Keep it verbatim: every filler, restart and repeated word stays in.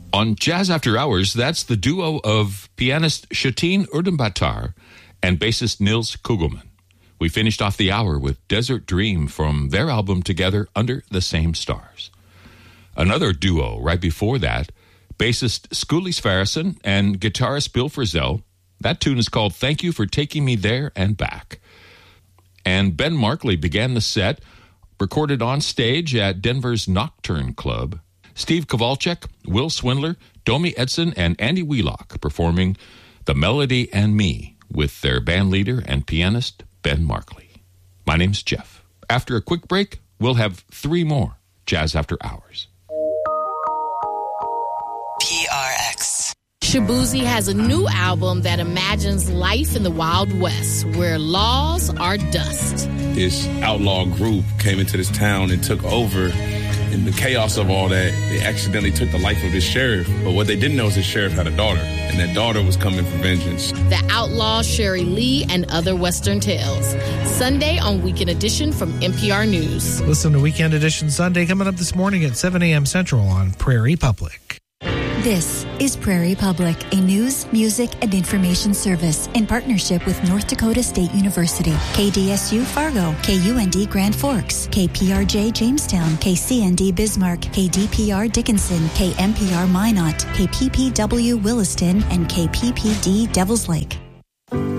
On Jazz After Hours, that's the duo of pianist Shatin Urdumbatar and bassist Nils Kugelman. We finished off the hour with Desert Dream from their album Together Under the Same Stars. Another duo right before that, bassist Skuli Sverrisson and guitarist Bill Frisell. That tune is called Thank You for Taking Me There and Back. And Ben Markley began the set, recorded on stage at Denver's Nocturne Club. Steve Kowalczyk, Will Swindler, Domi Edson, and Andy Wheelock performing The Melody and Me with their band leader and pianist, Ben Markley. My name's Jeff. After a quick break, we'll have three more Jazz After Hours. P R X. Shaboozey has a new album that imagines life in the Wild West, where laws are dust. This outlaw group came into this town and took over. In the chaos of all that, they accidentally took the life of this sheriff. But what they didn't know is this sheriff had a daughter, and that daughter was coming for vengeance. The Outlaw, Sherry Lee, and Other Western Tales. Sunday on Weekend Edition from N P R News. Listen to Weekend Edition Sunday coming up this morning at seven a.m. Central on Prairie Public. This is Prairie Public, a news, music, and information service in partnership with North Dakota State University, K D S U Fargo, K U N D Grand Forks, K P R J Jamestown, K C N D Bismarck, K D P R Dickinson, K M P R Minot, K P P W Williston, and K P P D Devils Lake.